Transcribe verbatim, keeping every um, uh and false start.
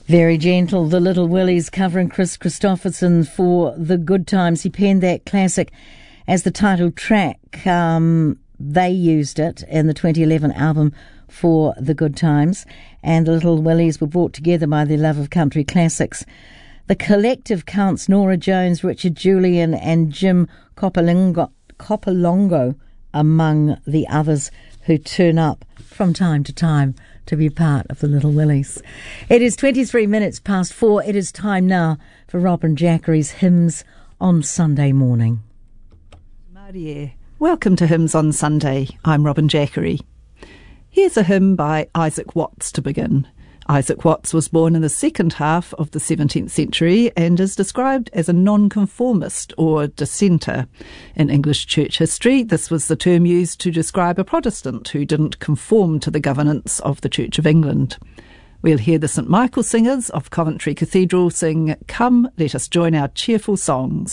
Very gentle, the Little Willies covering Chris Christopherson for The Good Times. He penned that classic as the title track. Um, they used it in the twenty eleven album For The Good Times, and the Little Willies were brought together by their love of country classics. The collective counts Nora Jones, Richard Julian and Jim Copalongo, Copalongo among the others who turn up from time to time to be part of the Little Willies. It is twenty-three minutes past four. It is time now for Robin Jackery's Hymns on Sunday Morning. Marie, welcome to Hymns on Sunday. I'm Robin Jackery. Here's a hymn by Isaac Watts to begin. Isaac Watts was born in the second half of the seventeenth century and is described as a nonconformist or dissenter. In English church history, this was the term used to describe a Protestant who didn't conform to the governance of the Church of England. We'll hear the St Michael Singers of Coventry Cathedral sing "Come, Let Us Join Our Cheerful Songs."